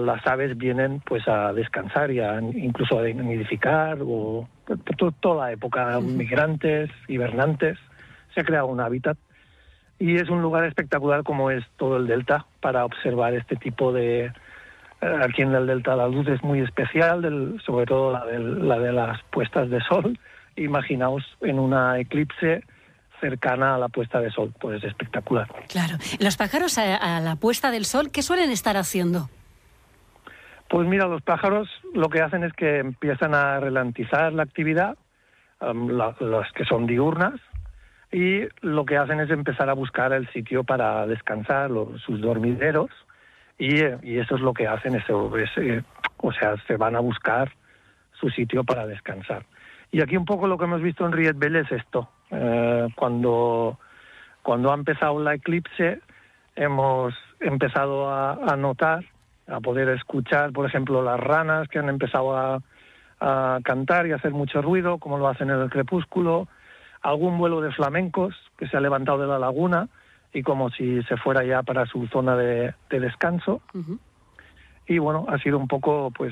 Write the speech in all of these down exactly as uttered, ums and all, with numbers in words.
las aves vienen pues a descansar y a, incluso a nidificar, o to, toda la época, migrantes, hibernantes, se ha creado un hábitat. Y es un lugar espectacular como es todo el delta para observar este tipo de... Aquí en el delta la luz es muy especial, del, sobre todo la de, la de las puestas de sol. Imaginaos en una eclipse cercana a la puesta de sol, pues es espectacular. Claro. Los pájaros a, a la puesta del sol, ¿qué suelen estar haciendo? Pues mira, los pájaros lo que hacen es que empiezan a ralentizar la actividad, um, la, las que son diurnas, y lo que hacen es empezar a buscar el sitio para descansar, los, sus dormideros, y, y eso es lo que hacen, eso es, eh, o sea, se van a buscar su sitio para descansar. Y aquí un poco lo que hemos visto en Riet Vell es esto. Eh, cuando, cuando ha empezado la eclipse, hemos empezado a, a notar, a poder escuchar, por ejemplo, las ranas que han empezado a, a cantar y a hacer mucho ruido, como lo hacen en el crepúsculo, algún vuelo de flamencos que se ha levantado de la laguna y como si se fuera ya para su zona de, de descanso. Uh-huh. Y bueno, ha sido un poco, pues,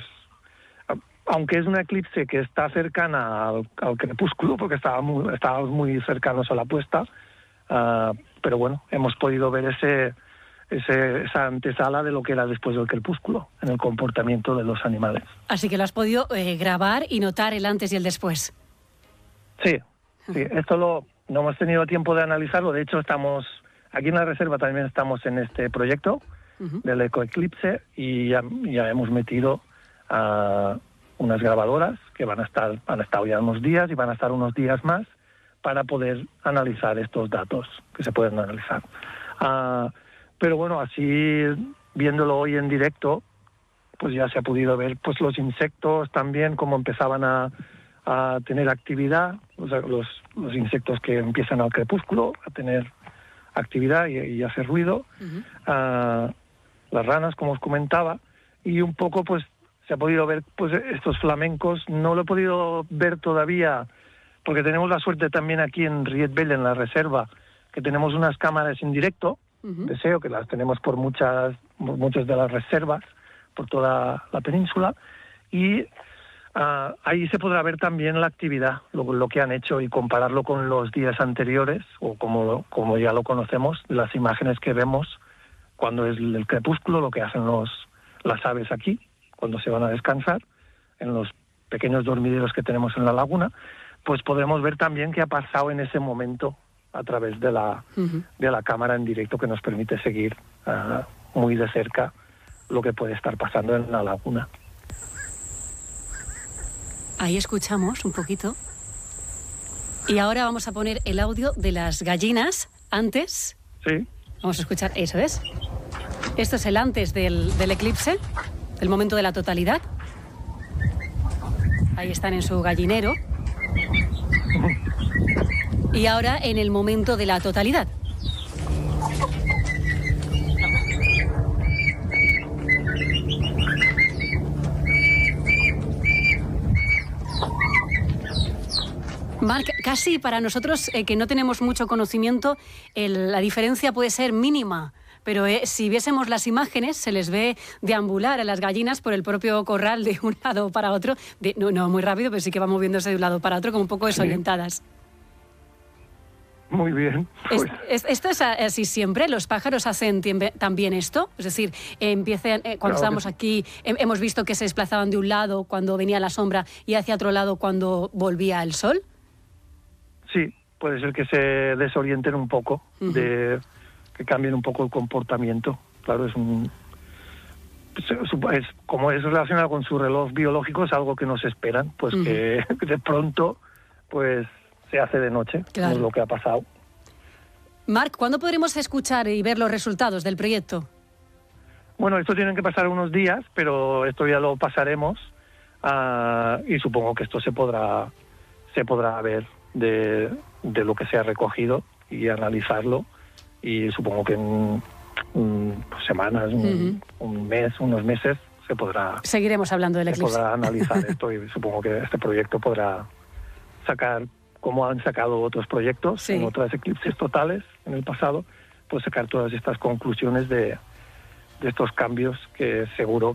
aunque es una eclipse que está cercana al, al crepúsculo, porque estábamos muy, estábamos muy cercanos a la puesta, uh, pero bueno, hemos podido ver ese, ese esa antesala de lo que era después del crepúsculo, en el comportamiento de los animales. Así que lo has podido eh, grabar y notar el antes y el después. Sí, sí, esto lo, no hemos tenido tiempo de analizarlo, de hecho estamos, aquí en la reserva también estamos en este proyecto uh-huh. del ecoeclipse y ya, ya hemos metido a... Uh, unas grabadoras que van a estar, han estado ya unos días y van a estar unos días más para poder analizar estos datos que se pueden analizar. Uh, pero bueno, así viéndolo hoy en directo, pues ya se ha podido ver pues los insectos también, cómo empezaban a, a tener actividad, o sea, los, los insectos que empiezan al crepúsculo a tener actividad y, y hacer ruido, uh-huh. uh, las ranas, como os comentaba, y un poco pues se ha podido ver pues estos flamencos. No lo he podido ver todavía porque tenemos la suerte también aquí en Riet Vell, en la reserva, que tenemos unas cámaras en directo, uh-huh. deseo que las tenemos por muchas muchas de las reservas, por toda la península, y uh, ahí se podrá ver también la actividad, lo, lo que han hecho, y compararlo con los días anteriores, o como, como ya lo conocemos, las imágenes que vemos cuando es el crepúsculo, lo que hacen los las aves aquí, cuando se van a descansar, en los pequeños dormideros que tenemos en la laguna, pues podremos ver también qué ha pasado en ese momento a través de la, uh-huh. de la cámara en directo, que nos permite seguir uh, muy de cerca lo que puede estar pasando en la laguna. Ahí escuchamos un poquito. Y ahora vamos a poner el audio de las gallinas antes. Sí. Vamos a escuchar, eso es. Esto es el antes del, del eclipse. El momento de la totalidad. Ahí están en su gallinero. Y ahora en el momento de la totalidad. Marc, casi para nosotros eh, que no tenemos mucho conocimiento, el, la diferencia puede ser mínima. Pero eh, si viésemos las imágenes, se les ve deambular a las gallinas por el propio corral de un lado para otro. De, no, no muy rápido, pero sí que va moviéndose de un lado para otro, como un poco desorientadas. Sí. Muy bien. Pues. Es, es, ¿Esto es así siempre? ¿Los pájaros hacen tiemp- también esto? Es decir, eh, empiezan, eh, cuando claro estábamos aquí, eh, hemos visto que se desplazaban de un lado cuando venía la sombra y hacia otro lado cuando volvía el sol. Sí, puede ser que se desorienten un poco uh-huh. de... que cambien un poco el comportamiento. Claro, es un es, como es relacionado con su reloj biológico, es algo que no se esperan, pues uh-huh. que de pronto pues se hace de noche, claro. Es lo que ha pasado. Marc, ¿cuándo podremos escuchar y ver los resultados del proyecto? Bueno, esto tienen que pasar unos días, pero esto ya lo pasaremos uh, y supongo que esto se podrá se podrá ver de, de lo que se ha recogido y analizarlo. Y supongo que en um, semanas, uh-huh. un, un mes, unos meses, se podrá... Seguiremos hablando del eclipse. Se podrá analizar esto y supongo que este proyecto podrá sacar, como han sacado otros proyectos, sí. en otras eclipses totales en el pasado, pues sacar todas estas conclusiones de, de estos cambios que seguro